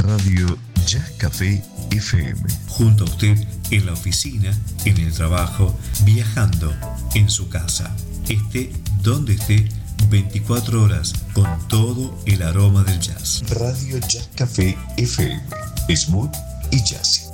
Radio Jazz Café FM. Junto a usted en la oficina, en el trabajo, viajando, en su casa. Esté donde esté, 24 horas con todo el aroma del jazz. Radio Jazz Café FM. Smooth y jazzy.